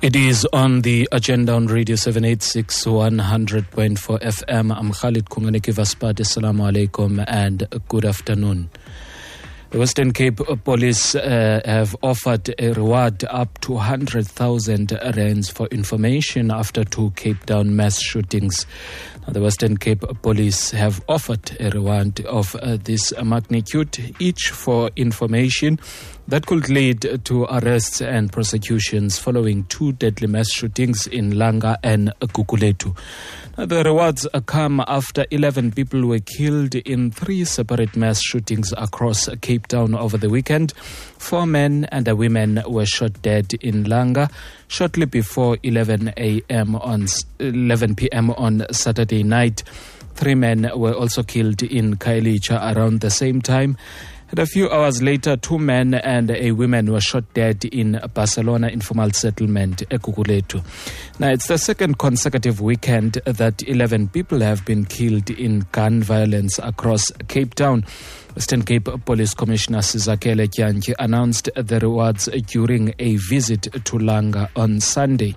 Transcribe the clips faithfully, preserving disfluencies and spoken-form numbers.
It is on the agenda on Radio seven eighty-six, one hundred point four F M. I'm Khalid Kunganiki Vaspad. Assalamu alaikum and good afternoon. The Western Cape Police uh, have offered a reward up to one hundred thousand rands for information after two Cape Town mass shootings. Now, the Western Cape Police have offered a reward of uh, this magnitude, each for information that could lead to arrests and prosecutions following two deadly mass shootings in Langa and Gugulethu. Now, the rewards come after eleven people were killed in three separate mass shootings across Cape Town over the weekend. Four men and a woman were shot dead in Langa shortly before eleven a.m. on eleven p.m. on Saturday night. Three men were also killed in Khayelitsha around the same time. And a few hours later, two men and a woman were shot dead in Barcelona informal settlement, Gugulethu. Now, it's the second consecutive weekend that eleven people have been killed in gun violence across Cape Town. Western Cape Police Commissioner Sizakele Tyanji announced the rewards during a visit to Langa on Sunday.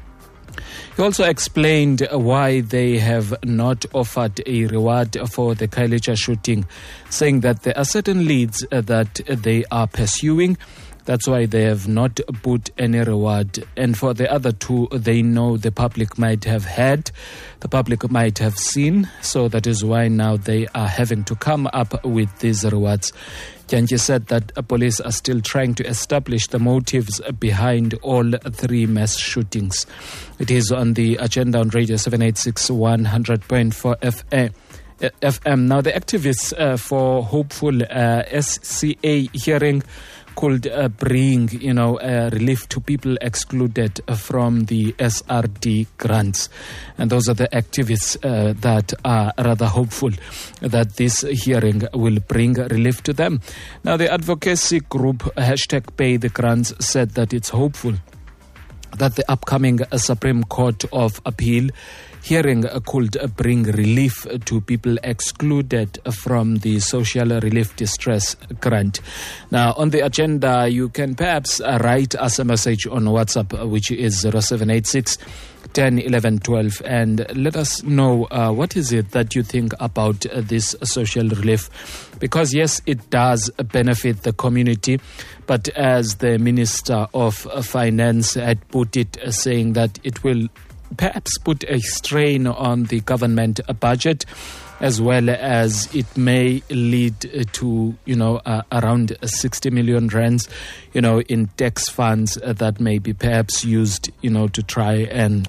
He also explained why they have not offered a reward for the Khayelitsha shooting, saying that there are certain leads that they are pursuing. That's why they have not put any reward. And for the other two, they know the public might have heard, the public might have seen. So that is why now they are having to come up with these rewards. Tyanji said that police are still trying to establish the motives behind all three mass shootings. It is on the agenda on Radio seven eighty-six, one hundred point four F M. F M. Now, the activists uh, for hopeful uh, S C A hearing could uh, bring, you know, uh, relief to people excluded from the S R D grants. And those are the activists uh, that are rather hopeful that this hearing will bring relief to them. Now, the advocacy group hashtag Pay the Grants said that it's hopeful that the upcoming Supreme Court of Appeal hearing could bring relief to people excluded from the Social Relief Distress Grant. Now, on the agenda, you can perhaps write us a message on WhatsApp, which is zero seven eight six, one zero, one one, one two, and let us know uh, what is it that you think about uh, this social relief. Because, yes, it does benefit the community, but as the Minister of Finance had put it, uh, saying that it will perhaps put a strain on the government budget, as well as it may lead to, you know, uh, around sixty million rands, you know, in tax funds uh, that may be perhaps used, you know, to try and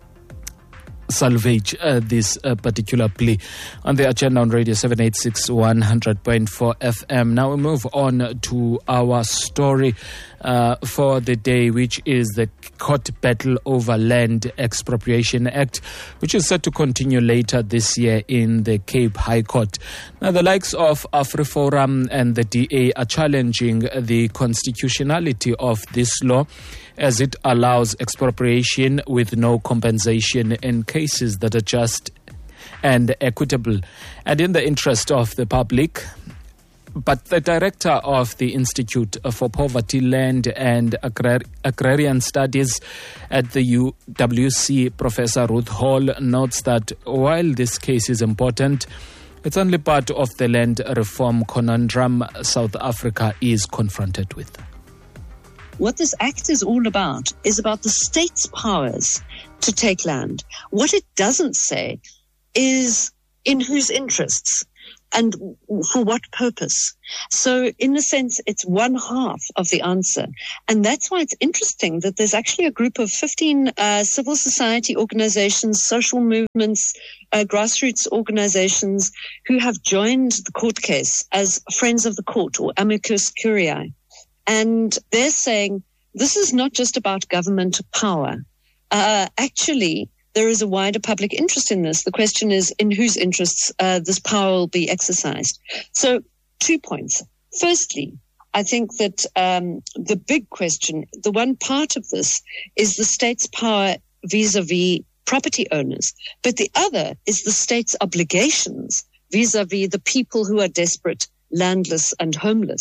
salvage uh, this uh, particular plea. On the agenda on Radio seven eighty-six, one hundred point four F M. Now we move on to our story uh, for the day, which is the court battle over Land Expropriation Act, which is set to continue later this year in the Cape High Court. Now, the likes of AfriForum and the D A are challenging the constitutionality of this law, as it allows expropriation with no compensation in cases that are just and equitable and in the interest of the public. But the director of the Institute for Poverty, Land and Agrar- Agrarian Studies at the U W C, Professor Ruth Hall, notes that while this case is important, it's only part of the land reform conundrum South Africa is confronted with. What this act is all about is about the state's powers to take land. What it doesn't say is in whose interests and for what purpose. So in a sense, it's one half of the answer. And that's why it's interesting that there's actually a group of fifteen uh, civil society organizations, social movements, uh, grassroots organizations who have joined the court case as friends of the court, or amicus curiae. And they're saying this is not just about government power. Uh, actually, there is a wider public interest in this. The question is in whose interests uh, this power will be exercised. So two points. Firstly, I think that um, the big question, the one part of this is the state's power vis-a-vis property owners. But the other is the state's obligations vis-a-vis the people who are desperate, landless and homeless.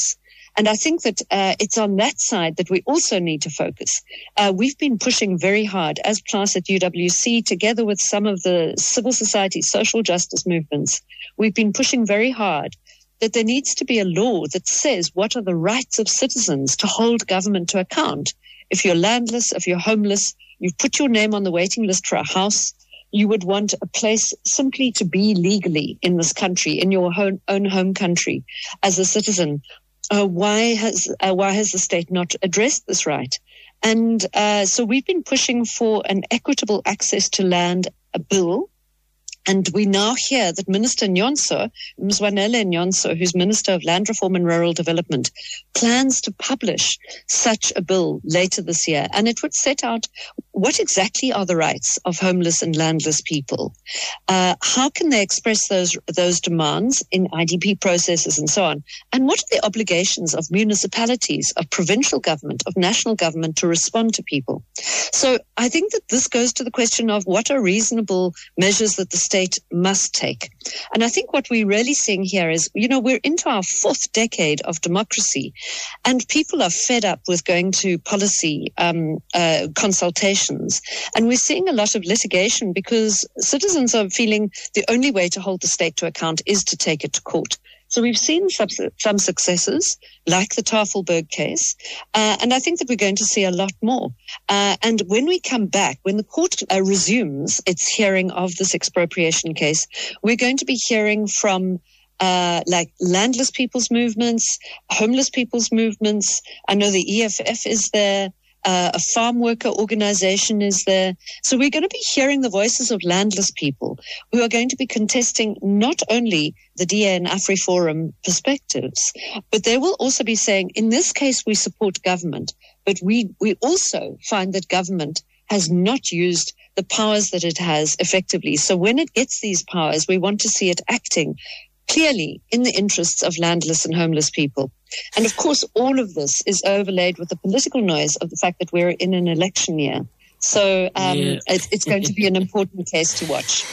And I think that uh, it's on that side that we also need to focus. Uh, we've been pushing very hard as class at U W C, together with some of the civil society, social justice movements. We've been pushing very hard that there needs to be a law that says what are the rights of citizens to hold government to account. If you're landless, if you're homeless, you've put your name on the waiting list for a house, you would want a place simply to be legally in this country, in your own, own home country as a citizen. Uh, why has uh, why has the state not addressed this right? And uh, so we've been pushing for an equitable access to land, a bill. And we now hear that Minister Nyonso, Mzwanele Nyonso, who's Minister of Land Reform and Rural Development, plans to publish such a bill later this year. And it would set out what exactly are the rights of homeless and landless people. Uh, how can they express those those demands in I D P processes and so on? And what are the obligations of municipalities, of provincial government, of national government to respond to people? So I think that this goes to the question of what are reasonable measures that the state must take. And I think what we're really seeing here is, you know, we're into our fourth decade of democracy, and people are fed up with going to policy um, uh, consultations. And we're seeing a lot of litigation because citizens are feeling the only way to hold the state to account is to take it to court. So we've seen some, some successes, like the Tafelberg case, uh, and I think that we're going to see a lot more. Uh, and when we come back, when the court uh, resumes its hearing of this expropriation case, we're going to be hearing from uh, like landless people's movements, homeless people's movements. I know the E F F is there. Uh, a farm worker organization is there. So we're going to be hearing the voices of landless people who are going to be contesting not only the D A and AfriForum perspectives, but they will also be saying, in this case, we support government, but we, we also find that government has not used the powers that it has effectively. So when it gets these powers, we want to see it acting clearly in the interests of landless and homeless people. And of course, all of this is overlaid with the political noise of the fact that we're in an election year. So um, yeah. it's, it's going to be an important case to watch.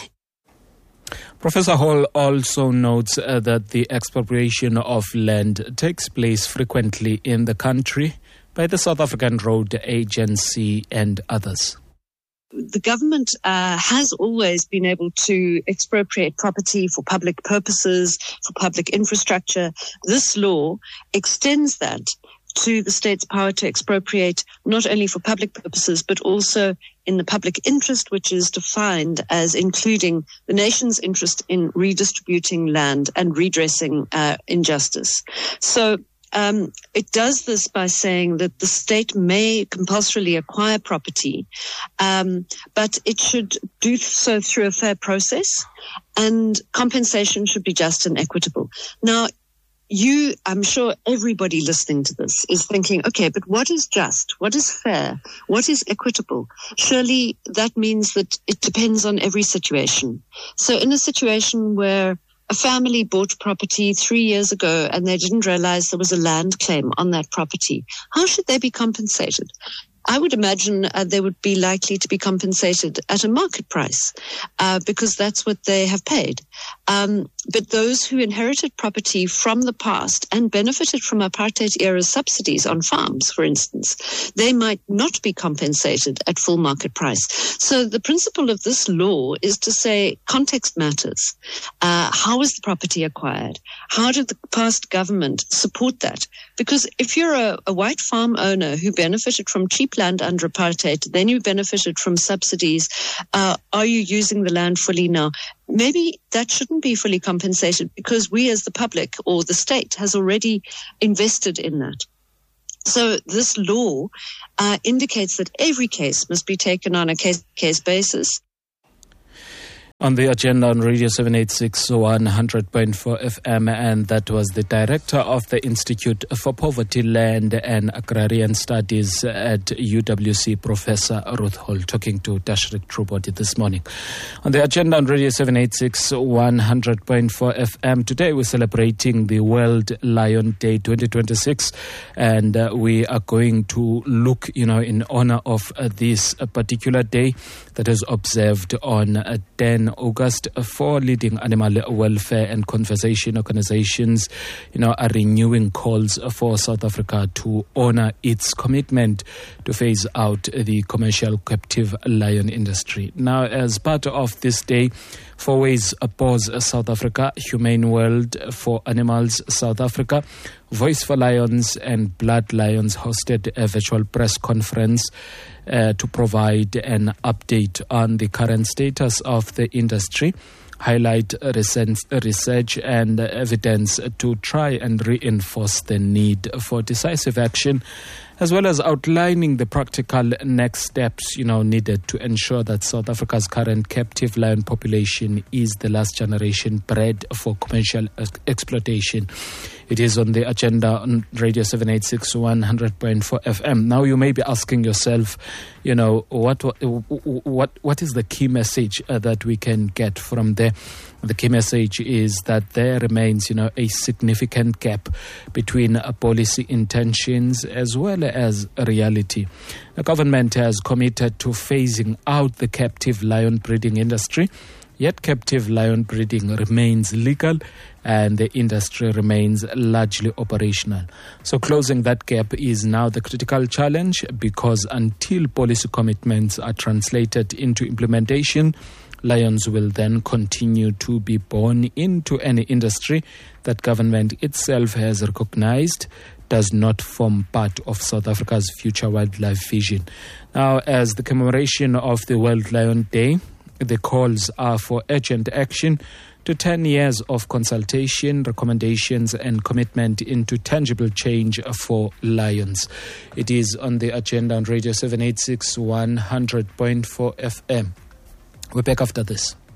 Professor Hall also notes uh, that the expropriation of land takes place frequently in the country by the South African Road Agency and others. The government uh, has always been able to expropriate property for public purposes, for public infrastructure. This law extends that to the state's power to expropriate not only for public purposes, but also in the public interest, which is defined as including the nation's interest in redistributing land and redressing uh, injustice. So Um, it does this by saying that the state may compulsorily acquire property, um, but it should do so through a fair process, and compensation should be just and equitable. Now, you, I'm sure everybody listening to this is thinking, okay, but what is just? What is fair? What is equitable? Surely that means that it depends on every situation. So in a situation where a family bought property three years ago and they didn't realize there was a land claim on that property, how should they be compensated? I would imagine uh, they would be likely to be compensated at a market price uh, because that's what they have paid. Um, but those who inherited property from the past and benefited from apartheid-era subsidies on farms, for instance, they might not be compensated at full market price. So the principle of this law is to say context matters. Uh, how was the property acquired? How did the past government support that? Because if you're a, a white farm owner who benefited from cheap land under apartheid, then you benefited from subsidies. Uh, are you using the land fully now? Maybe that shouldn't be fully compensated because we as the public or the state has already invested in that. So this law uh, indicates that every case must be taken on a case-to-case basis. On the agenda on Radio seven eighty-six, one hundred point four F M, and that was the director of the Institute for Poverty, Land and Agrarian Studies at U W C, Professor Ruth Hall, talking to Dashrik Trubodi this morning. On the agenda on Radio seven eighty-six, one hundred point four F M, today we're celebrating the World Lion Day twenty twenty-six, and uh, we are going to look, you know, in honor of uh, this uh, particular day that is observed on uh, ten in August, four leading animal welfare and conservation organizations, you know, are renewing calls for South Africa to honor its commitment to phase out the commercial captive lion industry. Now, as part of this day, Four Ways Paws South Africa, Humane World for Animals South Africa, Voice for Lions and Blood Lions hosted a virtual press conference uh, to provide an update on the current status of the industry, highlight recent research and evidence to try and reinforce the need for decisive action, as well as outlining the practical next steps, you know, needed to ensure that South Africa's current captive lion population is the last generation bred for commercial ex- exploitation. It is on the agenda on Radio seven eighty-six, one hundred point four F M. Now you may be asking yourself, you know, what what what, what is the key message uh, that we can get from there? The key message is that there remains, you know, a significant gap between uh, policy intentions as well as reality. The government has committed to phasing out the captive lion breeding industry, yet captive lion breeding remains legal and the industry remains largely operational. So closing that gap is now the critical challenge, because until policy commitments are translated into implementation, lions will then continue to be born into an industry that government itself has recognized does not form part of South Africa's future wildlife vision. Now, as the commemoration of the World Lion Day, the calls are for urgent action to ten years of consultation, recommendations and commitment into tangible change for lions. It is on the agenda on Radio seven eighty-six, one hundred point four F M. We're back after this.